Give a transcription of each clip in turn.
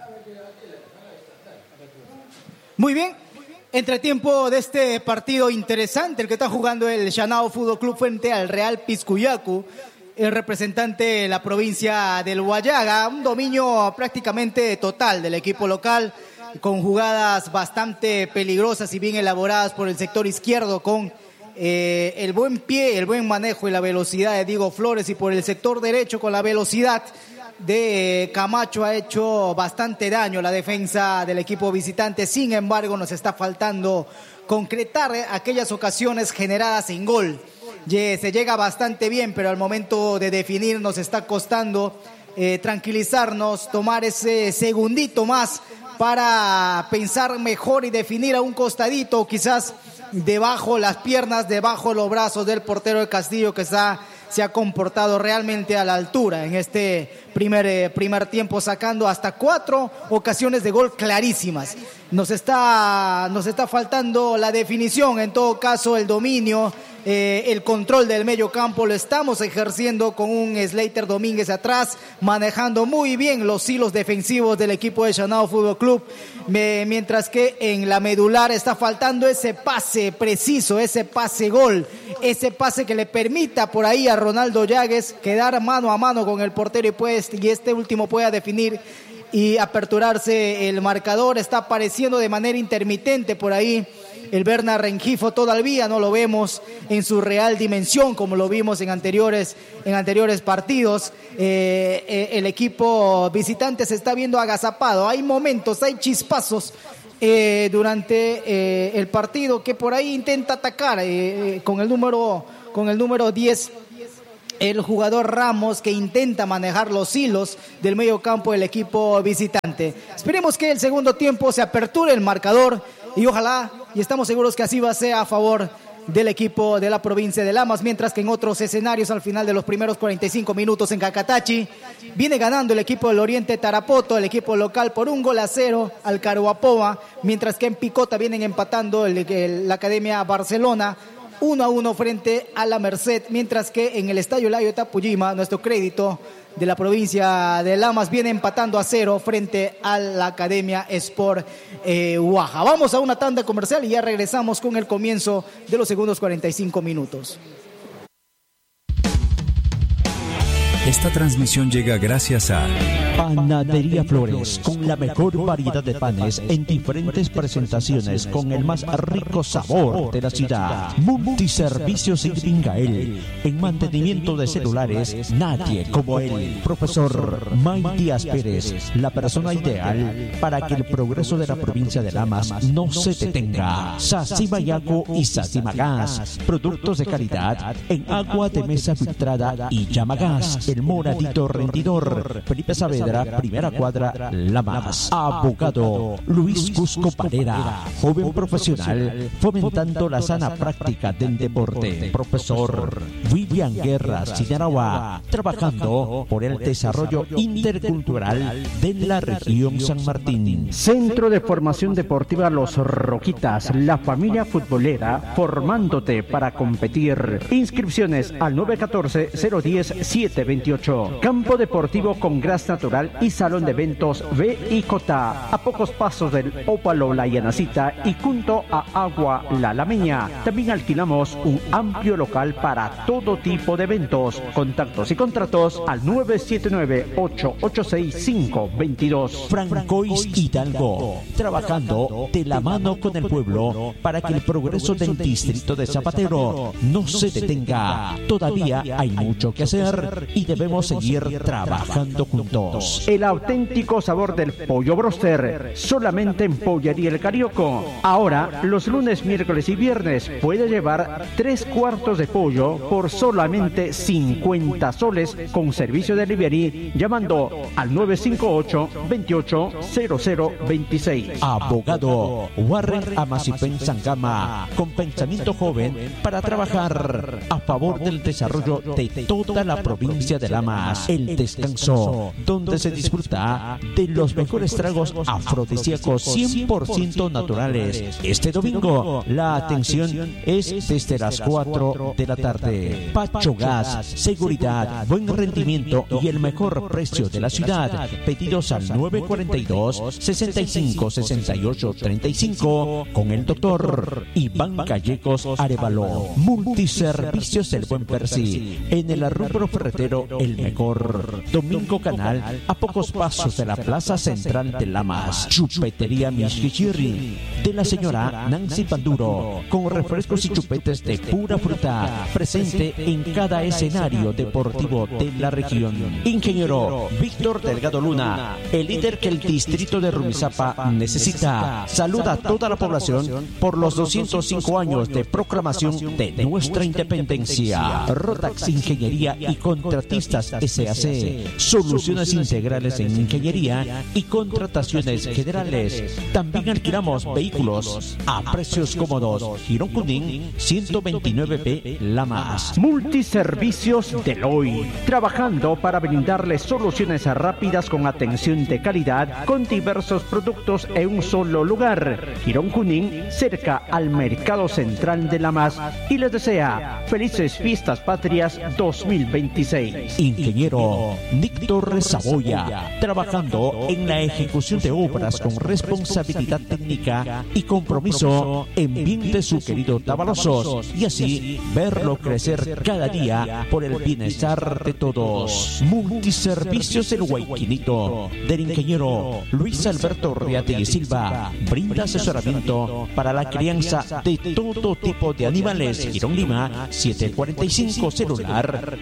Muy bien. Entretiempo de este partido interesante, el que está jugando el Shanao Fútbol Club frente al Real Piscuyacu, el representante de la provincia del Huallaga, un dominio prácticamente total del equipo local, con jugadas bastante peligrosas y bien elaboradas por el sector izquierdo, con el buen pie, el buen manejo y la velocidad de Diego Flores, y por el sector derecho con la velocidad de Camacho ha hecho bastante daño la defensa del equipo visitante. Sin embargo, nos está faltando concretar aquellas ocasiones generadas en gol. Se llega bastante bien, pero al momento de definir nos está costando tranquilizarnos, tomar ese segundito más para pensar mejor y definir a un costadito, quizás debajo las piernas, debajo los brazos del portero de Castillo, que se ha comportado realmente a la altura en este primer tiempo, sacando hasta 4 ocasiones de gol clarísimas. Nos está faltando la definición, en todo caso el dominio, el control del medio campo lo estamos ejerciendo con un Slater Domínguez atrás, manejando muy bien los hilos defensivos del equipo de Shanao Fútbol Club, mientras que en la medular está faltando ese pase preciso, ese pase gol, ese pase que le permita por ahí a Ronaldo Llagues quedar mano a mano con el portero y este último pueda definir y aperturarse el marcador. Está apareciendo de manera intermitente por ahí el Berna Rengifo, todavía no lo vemos en su real dimensión como lo vimos en anteriores partidos. El equipo visitante se está viendo agazapado. Hay momentos, hay chispazos durante el partido que por ahí intenta atacar con el número 10. El jugador Ramos, que intenta manejar los hilos del medio campo del equipo visitante. Esperemos que el segundo tiempo se aperture el marcador y ojalá, y estamos seguros que así va a ser a favor del equipo de la provincia de Lamas, mientras que en otros escenarios al final de los primeros 45 minutos en Cacatachi viene ganando el equipo del Oriente Tarapoto, el equipo local, por 1-0 al Caruapoa, mientras que en Picota vienen empatando la Academia Barcelona 1-1 frente a la Merced, mientras que en el Estadio Layo Tapuyima, nuestro crédito de la provincia de Lamas viene empatando a 0 frente a la Academia Sport Huaja. Vamos a una tanda comercial y ya regresamos con el comienzo de los segundos 45 minutos. Esta transmisión llega gracias a Panadería Flores, con la mejor variedad de panes en diferentes presentaciones, con el más rico sabor de la ciudad. Multiservicios Irvingael, en mantenimiento de celulares, nadie como él. Profesor Díaz Pérez, la persona ideal para que el progreso de la provincia de Lamas no se detenga. Sacimayaco y Sacimagas, productos de calidad en agua de mesa filtrada y Llamagas, el moradito rendidor. Felipe Saavedra, primera cuadra, Lamas. Abogado Luis Cusco Parera, joven profesional fomentando la sana práctica del deporte. Profesor William Guerra Sinarawa, trabajando por el desarrollo intercultural de la región San Martín. Centro de Formación Deportiva Los Roquitas, la familia futbolera formándote para competir. Inscripciones al 914-010-728. Campo deportivo con gras natural y salón de eventos VIJ, a pocos pasos del Ópalo La Llanacita y junto a Agua La Lameña. También alquilamos un amplio local para todo tipo de eventos. Contactos y contratos al 979-886-522. Francois Hidalgo, trabajando de la mano con el pueblo para que el progreso del distrito de Zapatero no se detenga. Todavía hay mucho que hacer y debemos seguir trabajando juntos. El auténtico sabor del pollo broster, solamente en Pollería El Carioco. Ahora, los lunes, miércoles y viernes, puede llevar 3 cuartos de pollo por solamente 50 soles con servicio de delivery, llamando al 958-280026. Abogado Warren Amasipen Sangama, con pensamiento joven para trabajar a favor del desarrollo de toda la provincia de Lamas. El descanso, donde donde se disfruta de los mejores tragos afrodisíacos 100% naturales. Este domingo, la atención es desde las 4 de la tarde. Pacho Gas, seguridad, buen rendimiento y el mejor precio de la ciudad. Pedidos al 942-65-68-35 con el doctor Iván Callecos Arevalo. Multiservicios El Buen Percy. En el rubro ferretero, el mejor. Domingo Canal, a pocos pasos de la plaza central de Lamas. Chupetería Mishkichirri, de la señora Nancy Panduro, con refrescos y chupetes de pura fruta, presente en cada escenario deportivo de la región. Ingeniero Víctor Delgado Luna, el líder que el distrito de Rumizápa necesita. Saluda a toda la población por los 205 años de proclamación de nuestra independencia. Rotax Ingeniería y Contratistas SAC, soluciones integrales en ingeniería y contrataciones generales. También alquilamos vehículos a precios cómodos. Girón Junín 129B Lamas. Multiservicios Deloy, trabajando para brindarles soluciones rápidas con atención de calidad, con diversos productos en un solo lugar. Girón Junín, cerca al Mercado Central de Lamas, y les desea felices Fiestas Patrias 2026. Ingeniero Níctor Saboya, trabajando en la ejecución de obras con responsabilidad técnica y compromiso en bien de su querido Tavalosos, y así verlo crecer cada día por el bienestar de todos. Multiservicios El Guayquinito, del ingeniero Luis Alberto Riate y Silva, brinda asesoramiento para la crianza de todo tipo de animales. Girón Lima 745, celular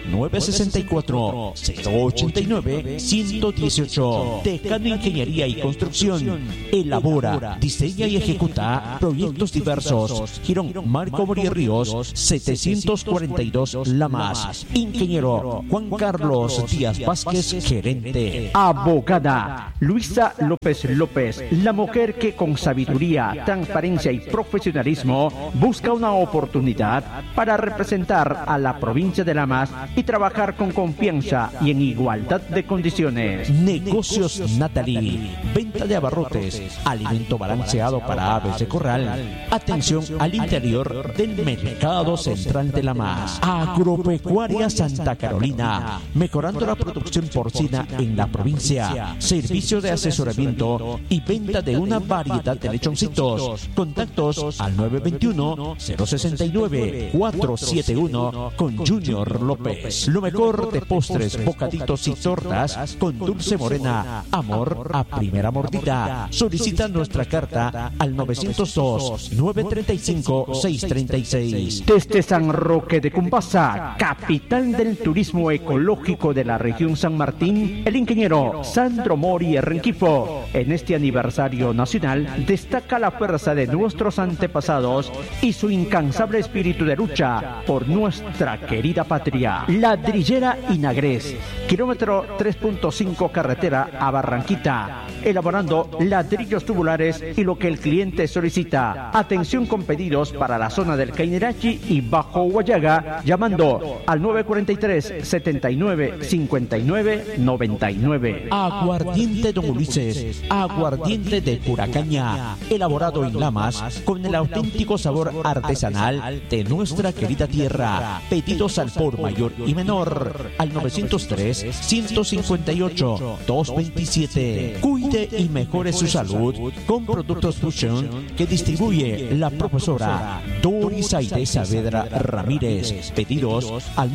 964-089-118. Decano Ingeniería y Construcción, elabora, diseña y ejecuta proyectos diversos. Girón Marco Morí Ríos 742 Lamas. Ingeniero Juan Carlos Díaz Vázquez, gerente. Abogada Luisa López López, la mujer que con sabiduría, transparencia y profesionalismo busca una oportunidad para representar a la provincia de Lamas y trabajar con confianza y en igualdad de condiciones. Negocios Natalie, venta de abarrotes, alimento balanceado para aves de corral, atención al interior del Mercado Central de Lamas. Agropecuaria Santa Carolina, mejorando la producción porcina en la provincia. Servicio de asesoramiento y venta de una variedad de lechoncitos. Contactos al 921-069-471 con Junior López. Lo mejor de postres, bocaditos y tortas con dulce morena. Amor a primera mordida. Solicita nuestra carta al 902-935-636. Desde San Roque de Cumbasa, capital del turismo ecológico de la región San Martín, el ingeniero Sandro Mori Renquifo. En este aniversario nacional destaca la fuerza de nuestros antepasados y su incansable espíritu de lucha por nuestra querida patria. Ladrillera Inagres, kilómetro 3.5 carretera a Barranquita, elaborando ladrillos tubulares y lo que el cliente solicita. Atención con pedidos para la zona del Cainerachi y Bajo Guayaga, llamando al 943-79-59-99. Aguardiente Don Ulises, aguardiente de pura caña, elaborado en Lamas con el auténtico sabor artesanal de nuestra querida tierra. Pedidos al por mayor y menor al 903-158-227. Cuide y mejore su salud con productos Fusion que distribuye la profesora Doris Aide Saavedra Ramírez. Pedidos al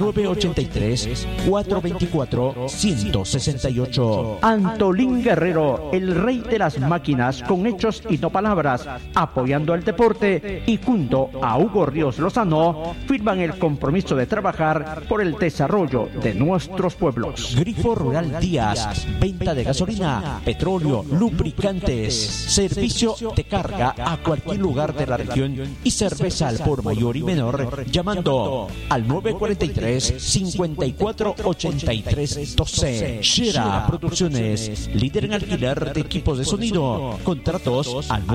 983-424-168. Antolín Guerrero, el rey de las máquinas con hechos y no palabras, apoyando al deporte, y junto a Hugo Ríos Lozano firman el compromiso de trabajar por el desarrollo de nuestros pueblos. Grifo Rural Díaz, venta de gasolina, petróleo, lubricantes, servicio de carga a cualquier lugar de la región y cerveza al por mayor y menor, llamando al 943-5483-12. Shera Producciones, líder en alquiler de equipos de sonido. Contratos al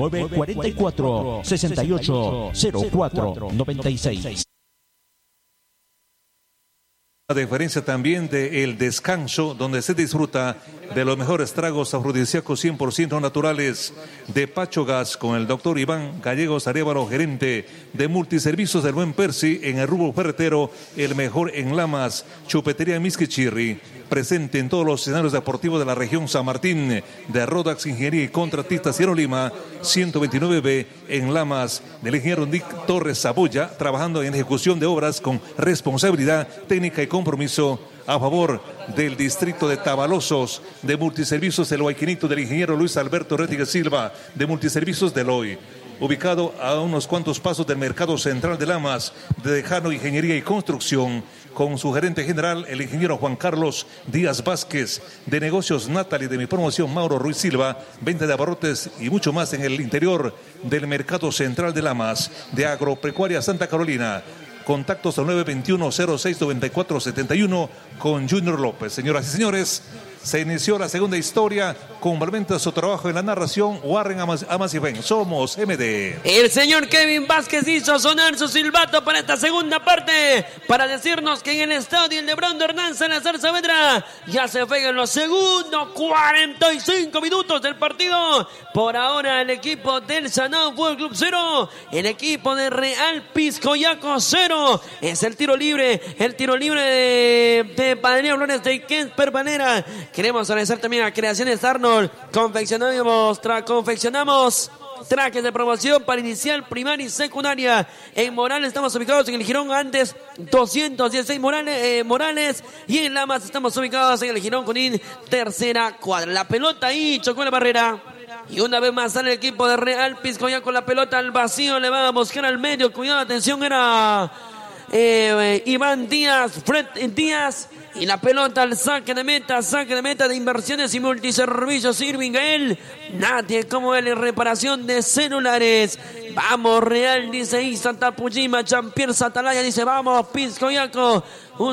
944-680496. A diferencia también del descanso, donde se disfruta de los mejores tragos afrodisíacos 100% naturales de Pacho Gas, con el doctor Iván Gallegos Arévalo, gerente de Multiservicios del Buen Percy en el rubro ferretero, el mejor en Lamas, Chupetería Misquichirri, presente en todos los escenarios deportivos de la región San Martín, de Rodax Ingeniería y Contratistas Sierra Lima, 129B en Lamas, del ingeniero Nick Torres Saboya, trabajando en ejecución de obras con responsabilidad técnica y compromiso a favor del distrito de Tabalosos, de Multiservicios El Huayquinito, del ingeniero Luis Alberto Rettiger Silva, de Multiservicios Deloy, ubicado a unos cuantos pasos del mercado central de Lamas, de Dejano Ingeniería y Construcción, con su gerente general, el ingeniero Juan Carlos Díaz Vázquez, de negocios Natalie, de mi promoción Mauro Ruiz Silva, venta de abarrotes y mucho más en el interior del mercado central de Lamas, de Agropecuaria Santa Carolina. Contactos al 921-06-9471 con Junior López. Señoras y señores, se inició la segunda historia. Complementa su trabajo en la narración Warren Amasifén. Somos MD. El señor Kevin Vázquez hizo sonar su silbato para esta segunda parte, para decirnos que en el estadio de Brando Hernán Salazar Saavedra ya se juegan los segundos 45 minutos del partido. Por ahora el equipo del Sanao Fútbol Club 0, el equipo de Real Piscoyaco 0. Es el tiro libre de Padre Flores de Kemper Panera. Queremos agradecer también a Creaciones Arnold. Confeccionamos trajes de promoción para inicial, primaria y secundaria. En Morales estamos ubicados en el Girón antes 216 Morales, y en Lamas estamos ubicados en el Girón Junín, tercera cuadra. La pelota ahí chocó la barrera. Y una vez más sale el equipo de Real Piscoya con la pelota al vacío. Le va a buscar al medio. Cuidado, atención, era Iván Díaz, Fred Díaz. Y la pelota al saque de meta de Inversiones y Multiservicios Irving Gael. Nadie como él en reparación de celulares. Vamos Real, dice Isa Tapujima. Jean-Pierre Satalaya dice vamos Piscoyaco. Un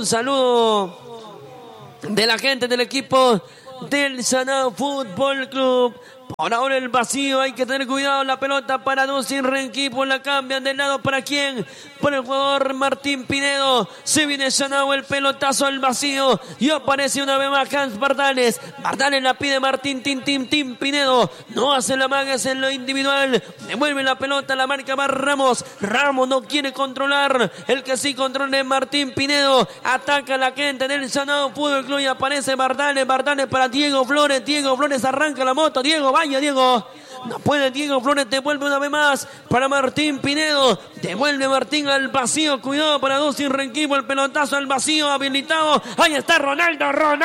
saludo de la gente del equipo del Sanao Fútbol Club. Por ahora el vacío, hay que tener cuidado. La pelota para Dustin Renquipo, la cambian de lado. ¿Para quién? Para el jugador Martín Pinedo. Se viene Sanao, el pelotazo al vacío. Y aparece una vez más Hans Bardales. Bardales la pide Martín Tim Pinedo. No hace la maga, es en lo individual. Devuelve la pelota, la marca va Ramos. Ramos no quiere controlar. El que sí controla es Martín Pinedo. Ataca la gente del Sanao Fútbol Club y aparece Bardales. Bardales para Diego Flores. Diego Flores arranca la moto. Diego, vaya Diego. No puede Diego Flores, devuelve una vez más para Martín Pinedo. Devuelve Martín al vacío. Cuidado para Dustin Renquipo, el pelotazo al vacío habilitado. Ahí está Ronaldo.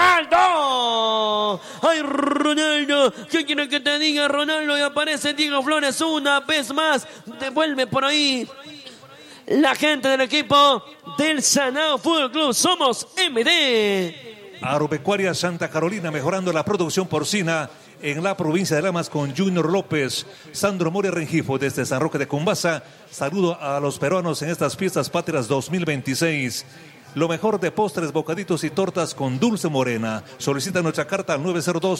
¡Ay, Ronaldo! ¿Qué quiere que te diga, Ronaldo? Y aparece Diego Flores una vez más. Devuelve por ahí la gente del equipo del Sanao Fútbol Club. Somos MD. Agropecuaria Santa Carolina, mejorando la producción porcina en la provincia de Lamas con Junior López. Sandro Moria Rengifo desde San Roque de Cumbasa. Saludo a los peruanos en estas fiestas patrias 2026. Lo mejor de postres, bocaditos y tortas con Dulce Morena. Solicita nuestra carta al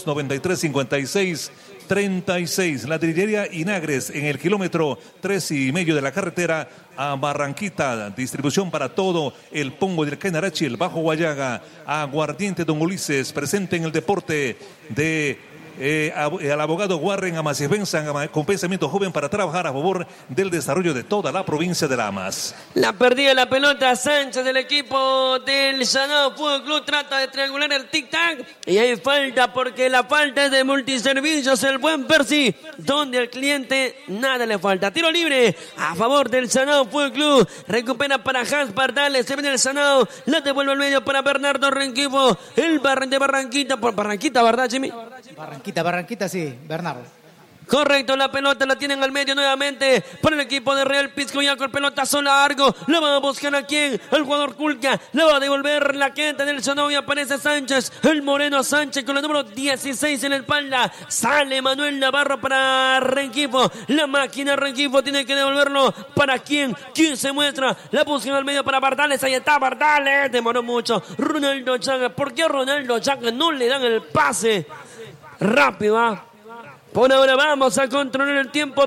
902-9356-36. Ladrillería Inagres en el kilómetro 3,5 de la carretera a Barranquita. Distribución para todo el Pongo del Cainarachi, el Bajo Guayaga. Aguardiente Don Ulises, presente en el deporte de al abogado Warren Amasifén, con pensamiento joven para trabajar a favor del desarrollo de toda la provincia de Lamas. La perdida la pelota Sánchez del equipo del Sanao Fútbol Club, trata de triangular el tic-tac y hay falta, porque la falta es de Multiservicios el Buen Percy, donde al cliente nada le falta. Tiro libre a favor del Sanao Fútbol Club, recupera para Hans Bardales, se viene el Sanao, la devuelve al medio para Bernardo Renquipo, el de Barranquita, por Barranquita, ¿verdad, Jimmy? Barranquita, sí, Bernardo. Correcto, la pelota la tienen al medio nuevamente para el equipo de Real Piscoyaco, el pelotazo largo, la va a buscar a quién, el jugador Culca, la va a devolver la gente del Sanao y aparece Sánchez, el Moreno Sánchez con el número 16 en la espalda, sale Manuel Navarro para Renquipo, la máquina Renquipo tiene que devolverlo, ¿para quién? ¿Quién se muestra? La buscan al medio para Bardales, ahí está Bardales, demoró mucho, Ronaldo Chaga, ¿por qué a Ronaldo Chaga no le dan el pase rápido? Por ahora vamos a controlar el tiempo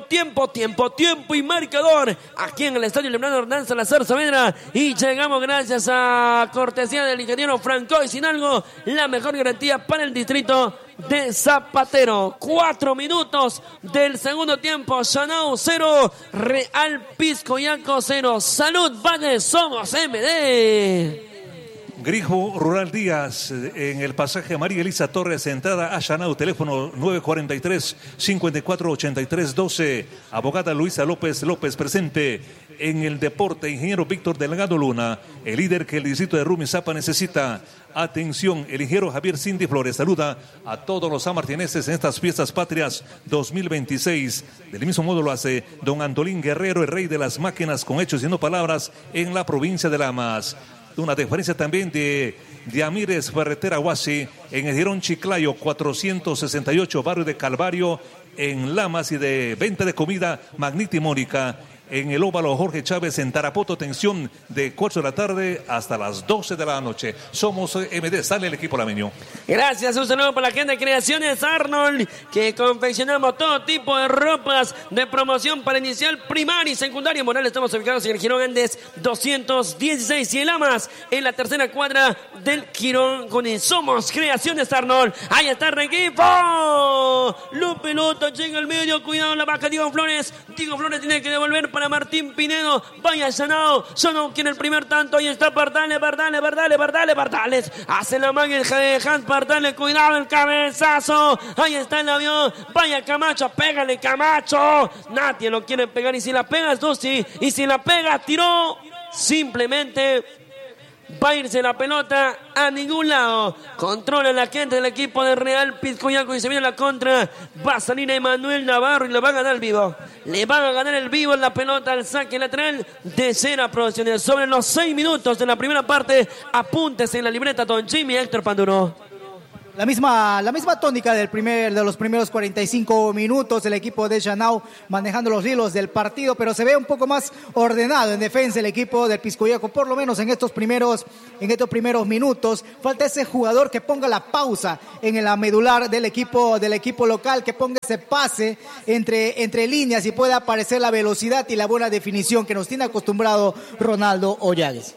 y marcador aquí en el estadio Lebrón Hernán Salazar Saavedra. Y llegamos gracias a cortesía del ingeniero Francois Sinalgo, la mejor garantía para el distrito de Zapatero. 4 minutos del segundo tiempo. Chanao 0, Real Piscoyaco 0. Salud Valle, somos MD. Grijo Rural Díaz, en el pasaje María Elisa Torres, entrada a Chanao, teléfono 943-5483-12. Abogada Luisa López presente en el deporte. Ingeniero Víctor Delgado Luna, el líder que el distrito de Rumizápa necesita. Atención, el ingeniero Javier Cindy Flores saluda a todos los sanmartineses en estas fiestas patrias 2026. Del mismo modo lo hace don Antolín Guerrero, el rey de las máquinas con hechos y no palabras en la provincia de Lamas. Una diferencia también de Amírez Ferretera Huasi en el Girón Chiclayo 468, barrio de Calvario en Lamas, y de venta de comida Magniti Mónica en el Óvalo Jorge Chávez en Tarapoto, tensión de 4 de la tarde hasta las 12 de la noche. Somos MD, sale el equipo lameño. Gracias, un saludo para la gente de Creaciones Arnold, que confeccionamos todo tipo de ropas de promoción para inicial, primaria y secundaria. Morales, estamos ubicados en el Girón Andes 216 y en Lamas, en la tercera cuadra del Girón con el Somos Creaciones Arnold. Ahí está el equipo. La pelota llega al medio, cuidado la vaca Diego Flores. Diego Flores tiene que devolver para Martín Pinedo. Vaya Chanao quiere el primer tanto. Ahí está Bardales. Hace la magia de Hans Bardales. Cuidado el cabezazo. Ahí está el avión. Vaya Camacho, pégale Camacho. Nadie lo quiere pegar, y si la pega es Dusi. Y si la pega, tiró. Simplemente va a irse la pelota a ningún lado. Controla la gente del equipo de Real Piscoyaco y se viene la contra. Va a salir Emanuel Navarro y le va a ganar el vivo. Le van a ganar el vivo en la pelota al saque lateral de Cera Producciones. Sobre los 6 minutos de la primera parte, apúntese en la libreta don Jimmy Héctor Panduro. La misma tónica de los primeros 45 minutos, el equipo de Chanao manejando los hilos del partido, pero se ve un poco más ordenado en defensa el equipo del Piscoyaco, por lo menos en estos primeros minutos. Falta ese jugador que ponga la pausa en la medular del equipo local, que ponga ese pase entre líneas y pueda aparecer la velocidad y la buena definición que nos tiene acostumbrado Ronaldo Ollagues.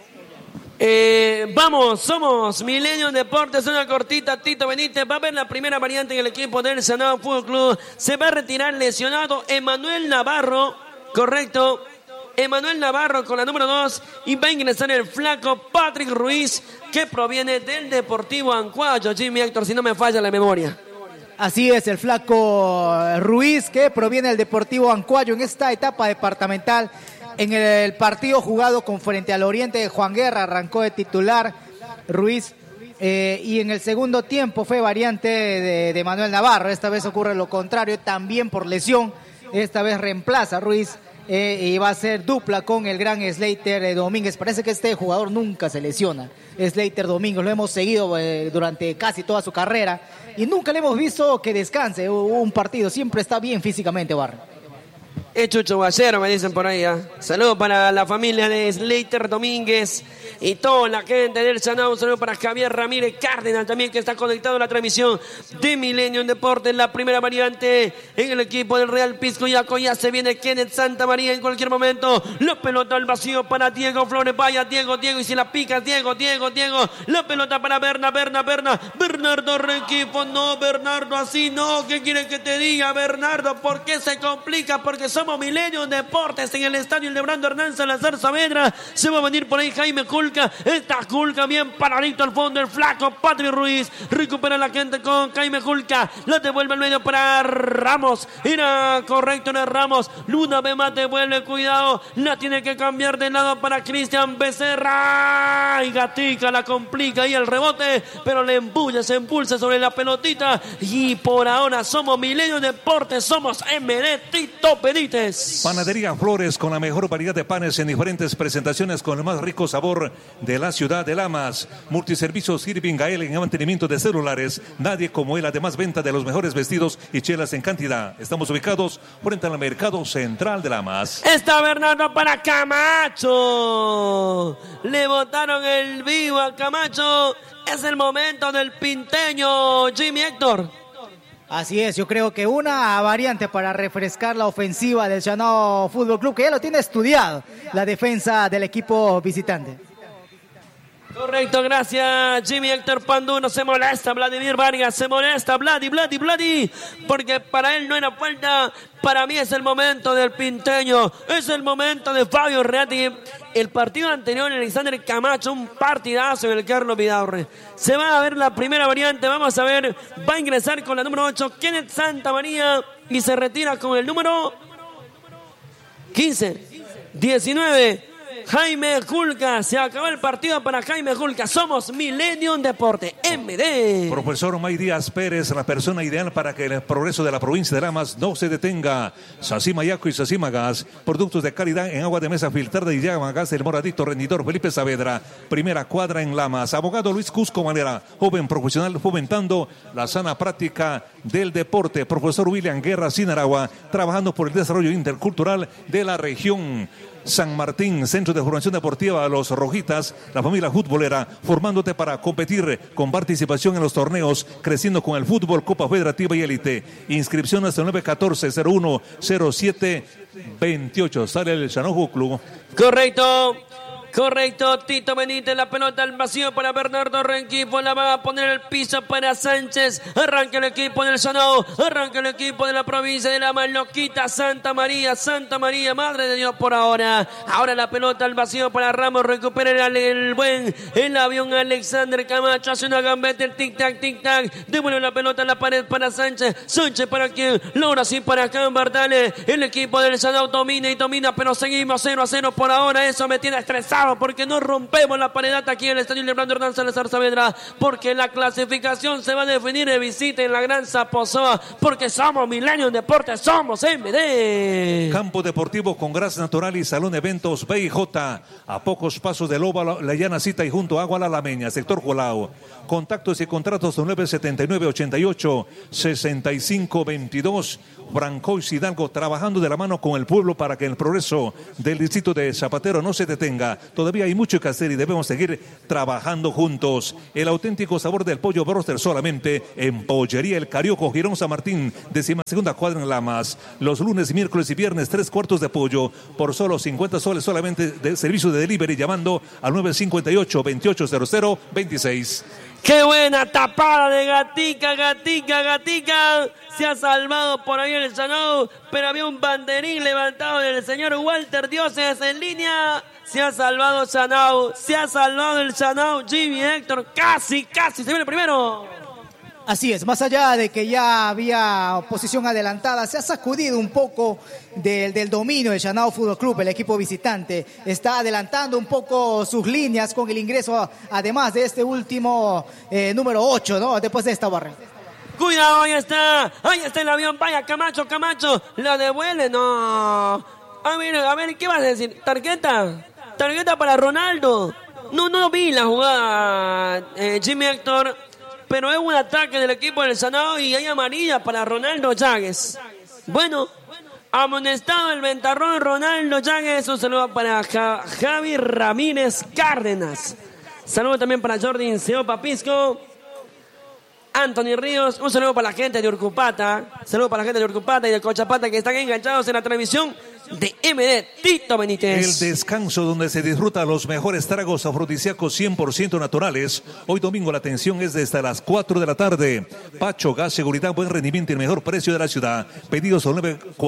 Vamos, somos Milenio Deportes, una cortita. Tito Benítez va a ver la primera variante en el equipo del Chanao Fútbol Club. Se va a retirar lesionado Emanuel Navarro, correcto. Emanuel Navarro con la número 2, y va a ingresar el flaco Patrick Ruiz, que proviene del Deportivo Ancuayo. Jimmy Héctor, si no me falla la memoria. Así es, el flaco Ruiz, que proviene del Deportivo Ancuayo en esta etapa departamental. En el partido jugado con frente al Oriente, Juan Guerra arrancó de titular Ruiz, y en el segundo tiempo fue variante de Manuel Navarro. Esta vez ocurre lo contrario, también por lesión. Esta vez reemplaza a Ruiz y va a ser dupla con el gran Slater Domínguez. Parece que este jugador nunca se lesiona, Slater Domínguez. Lo hemos seguido durante casi toda su carrera y nunca le hemos visto que descanse un partido. Siempre está bien físicamente, Barra. Chucho Guayero, me dicen por ahí. Saludos para la familia de Slater Domínguez y toda la gente del Chanao. Un saludo para Javier Ramírez Cárdenas también, que está conectado a la transmisión de Millennium Deportes. La primera variante en el equipo del Real Piscoyaco. Ya se viene Kenneth Santa María en cualquier momento. La pelota al vacío para Diego Flores. Vaya Diego, y si la pica Diego. La pelota para Bernardo Requifo. No, Bernardo, así no. ¿Qué quieren que te diga, Bernardo? ¿Por qué se complica? Porque somos Milenio Deportes en el estadio Lebrando Hernán Salazar Saavedra. Se va a venir por ahí Jaime Culca. Está Culca bien paradito al fondo. El flaco Patrick Ruiz recupera la gente con Jaime Culca. La devuelve al medio para Ramos. Era correcto, no es Ramos. Luna Bema devuelve, cuidado. La tiene que cambiar de lado para Cristian Becerra. Y Gatica la complica ahí el rebote, pero le empuja, se impulsa sobre la pelotita. Y por ahora somos Milenio Deportes, somos MD Tito Benítez. Panadería Flores, con la mejor variedad de panes en diferentes presentaciones, con el más rico sabor de la ciudad de Lamas. Multiservicios Irving Gael en mantenimiento de celulares. Nadie como él. Además, venta de los mejores vestidos y chelas en cantidad. Estamos ubicados frente al Mercado Central de Lamas. Está Bernardo para Camacho. Le botaron el vivo a Camacho. Es el momento del pinteño, Jimmy Héctor. Así es, yo creo que una variante para refrescar la ofensiva del Chanao Fútbol Club, que ya lo tiene estudiado, la defensa del equipo visitante. Correcto, gracias Jimmy Héctor Panduno. Se molesta Vladimir Vargas, se molesta Vladi, porque para él no era falta. Para mí es el momento del Pinteño, es el momento de Fabio Reati. El partido anterior, Alexander Camacho, un partidazo en el Carlos Vidaurre. Se va a ver la primera variante, vamos a ver, va a ingresar con la número 8, Kenneth Santamaría, y se retira con el número 15, 19. Jaime Julca, se acabó el partido para Jaime Julca. Somos Millennium Deporte, MD. Profesor May Díaz Pérez, la persona ideal para que el progreso de la provincia de Lamas no se detenga. Sacima Yaco y Sacima Gas, productos de calidad en agua de mesa filtrada y llama gas del moradito rendidor Felipe Saavedra. Primera cuadra en Lamas. Abogado Luis Cusco Manera, joven profesional fomentando la sana práctica del deporte. Profesor William Guerra Sinaragua, trabajando por el desarrollo intercultural de la región. San Martín, Centro de Formación Deportiva Los Rojitas, la familia futbolera, formándote para competir con participación en los torneos, creciendo con el fútbol, Copa Federativa y Élite. Inscripción hasta el 914-01-07-28. Sale el Chanao Club. Correcto, Tito Benítez, la pelota al vacío para Bernardo Rengifo, la va a poner al piso para Sánchez. Arranca el equipo del Chanao, arranca el equipo de la provincia de La Maloquita, Santa María, Madre de Dios por ahora. Ahora la pelota al vacío para Ramos, recupera el avión Alexander Camacho, hace una gambeta, el tic-tac, devuelve la pelota a la pared para Sánchez para quien, logra sí para Cambardale. El equipo del Chanao domina, pero seguimos 0-0 por ahora, eso me tiene estresado. Porque no rompemos la pared aquí en el estadio Lebrando Hernán Salazar Saavedra, porque la clasificación se va a definir de visita en la Gran Zaposoa, porque somos Millennium Deportes, somos MD. Campo deportivo con grasa natural y salón de eventos BIJ, a pocos pasos del óvalo, la llana cita y junto a Agua La Lameña, sector Colao. Contactos y contratos 979-88-6522. Francois Hidalgo, trabajando de la mano con el pueblo para que el progreso del distrito de Zapatero no se detenga. Todavía hay mucho que hacer y debemos seguir trabajando juntos. El auténtico sabor del pollo broster solamente en Pollería El Carioco, Girón San Martín, 12ª cuadra en Lamas. Los lunes, miércoles y viernes, 3 cuartos de pollo por solo 50 soles solamente de servicio de delivery, llamando al 958-2800-26. ¡Qué buena tapada de Gatica! Se ha salvado por ahí el Chanao, pero había un banderín levantado del señor Walter Dioses en línea. Se ha salvado el Chanao, Jimmy Héctor, casi, se viene el primero. Así es, más allá de que ya había posición adelantada, se ha sacudido un poco del dominio del Chanao Fútbol Club, el equipo visitante. Está adelantando un poco sus líneas con el ingreso, además de este último número 8, ¿no? Después de esta barrera. Cuidado, ahí está el avión, vaya Camacho, la devuelve, no. A ver, ¿qué vas a decir? ¿Tarjeta para Ronaldo? No vi la jugada, Jimmy Héctor. Pero es un ataque del equipo del Chanao y hay amarilla para Ronaldo Llagues. Bueno, amonestado el ventarrón Ronaldo Llagues. Un saludo para Javi Ramírez Cárdenas. Saludo también para Jordi Inseo Papisco. Anthony Ríos. Un saludo para la gente de Urcupata. Saludo para la gente de Urcupata y de Cochapata que están enganchados en la transmisión de MD, Tito Benítez. El descanso donde se disfruta los mejores tragos afrodisíacos 100% naturales. Hoy domingo la atención es desde las 4 de la tarde. Pacho Gas, seguridad, buen rendimiento y el mejor precio de la ciudad. Pedidos al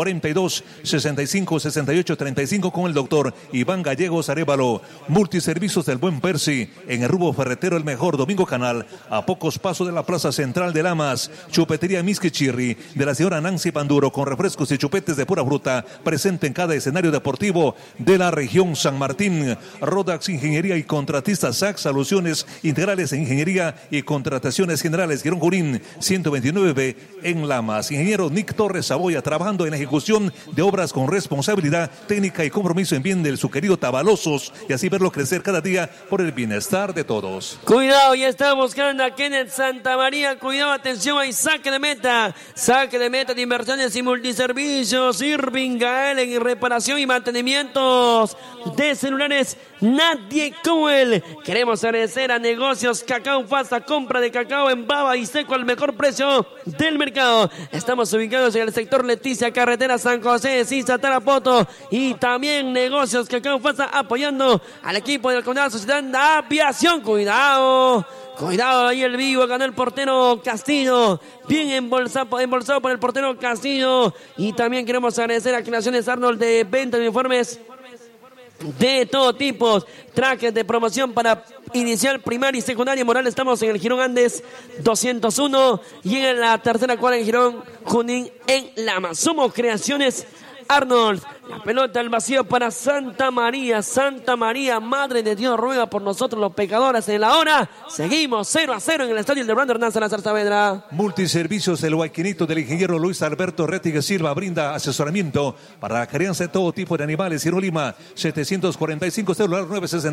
942-65-68-35 con el doctor Iván Gallegos Arévalo. Multiservicios del Buen Percy. En el Rumbo Ferretero, el mejor Domingo Canal. A pocos pasos de la Plaza Central de Lamas. Chupetería Misquichirri de la señora Nancy Panduro con refrescos y chupetes de pura fruta. Presente en cada escenario deportivo de la región San Martín. Rodax Ingeniería y Contratistas SAC, soluciones integrales en ingeniería y contrataciones generales. Girón Jurín 129B en Lamas. Ingeniero Nick Torres Saboya, trabajando en la ejecución de obras con responsabilidad técnica y compromiso en bien de su querido Tabalosos, y así verlo crecer cada día por el bienestar de todos. Cuidado, ya está buscando a Kenneth Santamaría. Cuidado, atención, hay saque de meta de inversiones y multiservicios. Irving Gael en y reparación y mantenimientos de celulares, nadie como él. Queremos agradecer a Negocios Cacao Fasta, compra de cacao en baba y seco al mejor precio del mercado. Estamos ubicados en el sector Leticia, carretera San José, Sisa, Tarapoto, y también Negocios Cacao Fasta apoyando al equipo de la Comunidad Sociedad de Aviación. Cuidado ahí el vivo, ganó el portero Castillo, bien embolsado por el portero Castillo. Y también queremos agradecer a Creaciones Arnold de venta de uniformes de todo tipo, trajes de promoción para inicial, primaria y secundaria moral. Estamos en el Girón Andes 201 y en la tercera cuadra en Girón Junín en Lama. Somos Creaciones Arnold. La pelota al vacío para Santa María. Santa María, Madre de Dios, ruega por nosotros los pecadores en la hora. Seguimos 0-0 en el estadio Lebrando Hernán Salazar Saavedra. Multiservicios El Huayquinito del ingeniero Luis Alberto Rettigue Silva brinda asesoramiento para la crianza de todo tipo de animales. Ciro Lima, 745, celular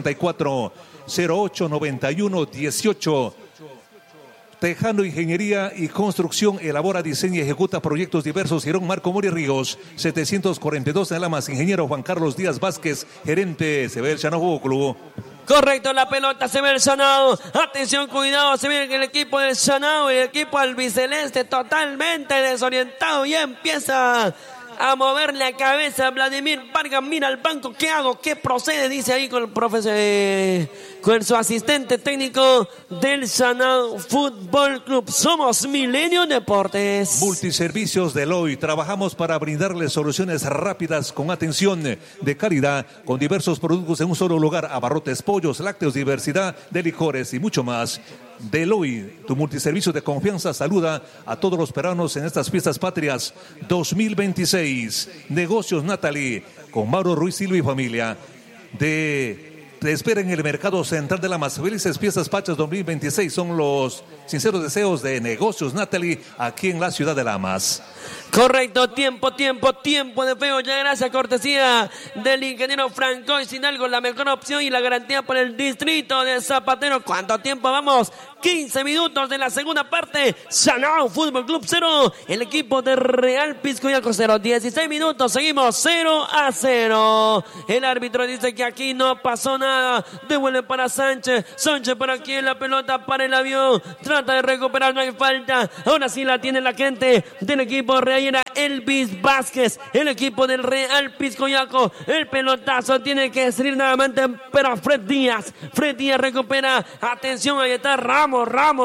964-0891-18. Tejano Ingeniería y Construcción, elabora, diseña y ejecuta proyectos diversos. Girón Marco Mori Ríos, 742 en Lamas. Ingeniero Juan Carlos Díaz Vázquez, gerente. Se ve el Chanó Club. Correcto, la pelota, se ve el Sanao. Atención, cuidado, se ve el equipo del Sanao y el equipo albiceleste totalmente desorientado. Ya empieza a mover la cabeza Vladimir Vargas. Mira al banco, ¿qué hago? ¿Qué procede? Dice ahí con el profesor, con su asistente técnico del Sanao Fútbol Club. Somos Milenio Deportes. Multiservicios Deloy. Trabajamos para brindarles soluciones rápidas con atención de calidad, con diversos productos en un solo lugar. Abarrotes, pollos, lácteos, diversidad de licores y mucho más. Deloy, tu multiservicio de confianza, saluda a todos los peruanos en estas fiestas patrias 2026. Negocios Natalie, con Mauro Ruiz Silva y familia. Te espera en el Mercado Central de Lamas. Felices fiestas patrias 2026 son los sinceros deseos de Negocios Natalie aquí en la ciudad de Lamas. Correcto, tiempo de feo. Ya gracias, cortesía del ingeniero Francois Hidalgo, la mejor opción y la garantía por el distrito de Zapatero. ¿Cuánto tiempo vamos? 15 minutos de la segunda parte. Sanao Fútbol Club 0, el equipo de Real Piscuyaco 0. 16 minutos, seguimos 0-0. El árbitro dice que aquí no pasó nada. Devuelve para Sánchez. Sánchez por aquí en la pelota para el avión. Trata de recuperar, no hay falta. Ahora sí la tiene la gente del equipo Real. Elvis Vázquez, el equipo del Real Piscoyaco. El pelotazo tiene que salir nuevamente, pero Fred Díaz recupera. Atención, ahí está Ramos,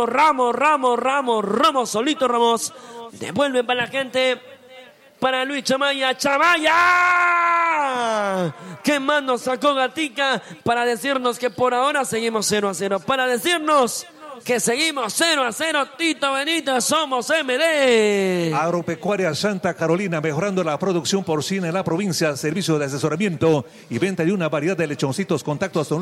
solito Ramos. Devuelve para la gente, para Luis Chamaya. ¿Qué mano sacó Gatica para decirnos que por ahora seguimos 0-0? Para decirnos que seguimos 0-0, Tito Benítez, somos MD. Agropecuaria Santa Carolina, mejorando la producción porcina en la provincia. Servicio de asesoramiento y venta de una variedad de lechoncitos. Contacto hasta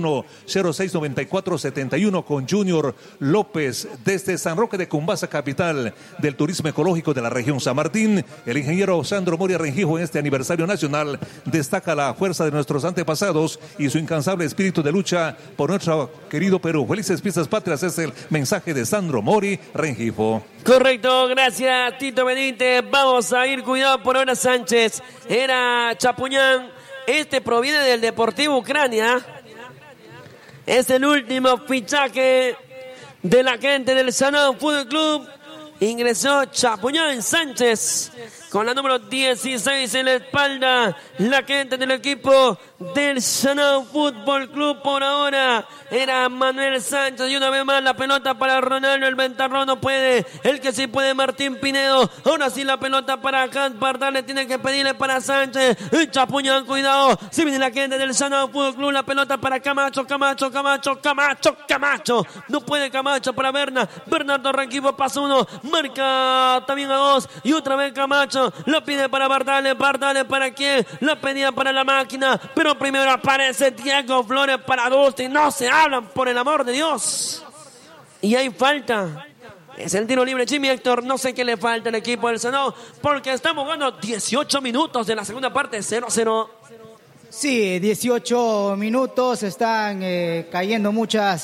921-0694-71 con Junior López desde San Roque de Cumbasa, capital del turismo ecológico de la región San Martín. El ingeniero Sandro Moria Rengifo en este aniversario nacional destaca la fuerza de nuestros antepasados y su incansable espíritu de lucha por nuestro querido Perú. Felices fiestas patrias. Es el mensaje de Sandro Mori Rengifo. Correcto, gracias Tito Benítez. Vamos a ir, cuidado por ahora Sánchez. Era Chapuñán. Este proviene del Deportivo Ucrania. Es el último fichaje de la gente del Sanao Fútbol Club. Ingresó Chapuñán Sánchez con la número 16 en la espalda. La gente del equipo del Sanao Fútbol Club por ahora era Manuel Sánchez. Y una vez más la pelota para Ronaldo. El ventarrón no puede. El que sí puede, Martín Pinedo. Ahora sí la pelota para Hans Bardale. Tiene que pedirle para Sánchez. Chapuñán, cuidado. Si viene la gente del Sanao Fútbol Club. La pelota para Camacho. No puede Camacho para Bernardo Rengifo. Pasa uno. Marca también a dos. Y otra vez Camacho. Lo pide para Bardale. ¿Bardale para quién? Lo pedía para la máquina. Pero primero aparece Diego Flores para Dustin. No se hablan, por el amor de Dios. Y hay falta. Es el tiro libre, Jimmy Héctor. No sé qué le falta al equipo del Sanao, porque estamos jugando 18 minutos de la segunda parte. 0-0. Sí, 18 minutos. Están cayendo muchas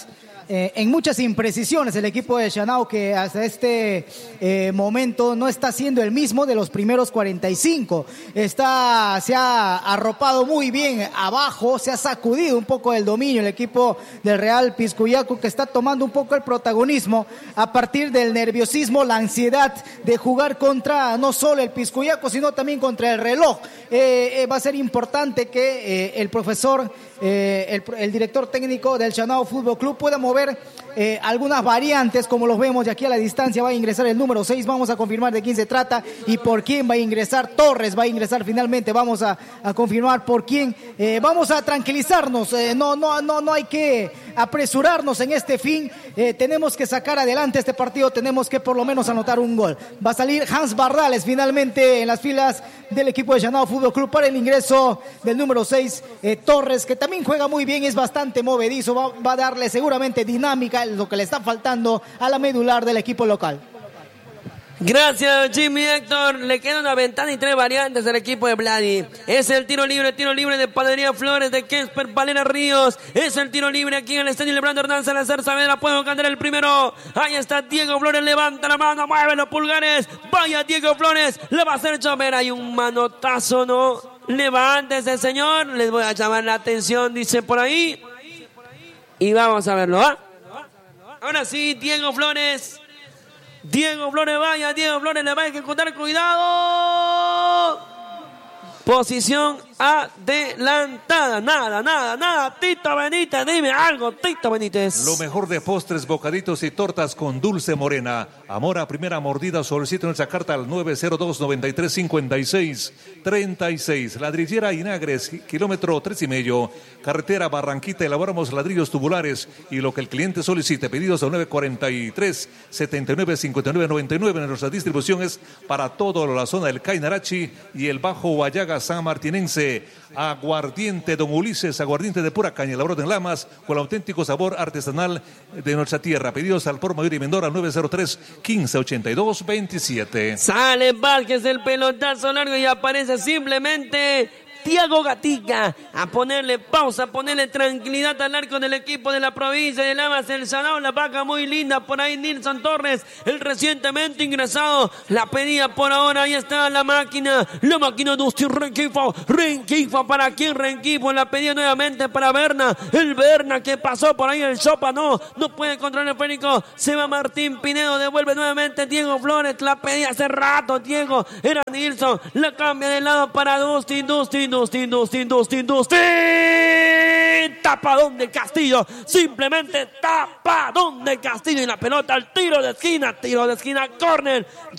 en muchas imprecisiones el equipo de Shanao, que hasta este momento no está siendo el mismo de los primeros 45. Se ha arropado muy bien abajo, se ha sacudido un poco el dominio el equipo del Real Piscuyacu, que está tomando un poco el protagonismo a partir del nerviosismo, la ansiedad de jugar contra no solo el Piscuyacu, sino también contra el reloj. Va a ser importante que el profesor, el director técnico del Shanao Fútbol Club pueda mover algunas variantes, como los vemos de aquí a la distancia. Va a ingresar el número 6, vamos a confirmar de quién se trata y por quién va a ingresar. Torres va a ingresar finalmente, vamos a confirmar por quién. Vamos a tranquilizarnos, no hay que apresurarnos en este fin. Tenemos que sacar adelante este partido, tenemos que por lo menos anotar un gol. Va a salir Hans Bardales finalmente en las filas del equipo de Shanao Fútbol Club para el ingreso del número 6, Torres, que también juega muy bien, es bastante movedizo, va a darle seguramente dinámica, lo que le está faltando a la medular del equipo local. Gracias, Jimmy Héctor. Le queda una ventana y 3 variantes al equipo de Vladi. Es el tiro libre de Panadería Flores, de Kesper Valera Ríos. Es el tiro libre aquí en el estadio Lebrando Hernán Salazar Saavedra. Puede cantar el primero. Ahí está Diego Flores, levanta la mano, mueve los pulgares. Vaya Diego Flores, le va a hacer chover. Hay un manotazo, ¿no? Levántese, señor. Les voy a llamar la atención, dice por ahí. Y vamos a verlo, ¿ah? Ahora sí, Diego Flores, vaya, Diego Flores, le va a ejecutar, cuidado. Posición adelantada, nada. Tito Benítez, dime algo, Tito Benítez. Lo mejor de postres, bocaditos y tortas con Dulce Morena. Amor a primera mordida, solicito nuestra carta al 902-9356-36. Ladrillera Inagres, kilómetro 3,5. Carretera Barranquita, elaboramos ladrillos tubulares y lo que el cliente solicite. Pedidos al 943-7959-99. Nuestra distribución es para toda la zona del Cainarachi y el Bajo Guayaga San Martinense. Aguardiente Don Ulises, aguardiente de pura caña, elaborado en Lamas, con el auténtico sabor artesanal de nuestra tierra. Pedidos al por mayor y menor al 903-1582-27. Sale Vázquez, el pelotazo largo, y aparece simplemente Tiago Gatica a ponerle pausa, a ponerle tranquilidad al arco del equipo de la provincia de Lamas, el Shanao. La vaca muy linda por ahí, Nilson Torres, el recientemente ingresado, la pedía por ahora. Ahí está la máquina de Dustin Renquifo para quien Renquifo la pedía nuevamente para Berna, el Berna que pasó por ahí, el Chopa no puede controlar el Fénico, se va Martín Pinedo, devuelve nuevamente Diego Flores, la pedía hace rato Diego, era Nilson, la cambia de lado para Dustin, tapadón de Castillo, simplemente tapadón de Castillo, y la pelota al tiro de esquina, córner.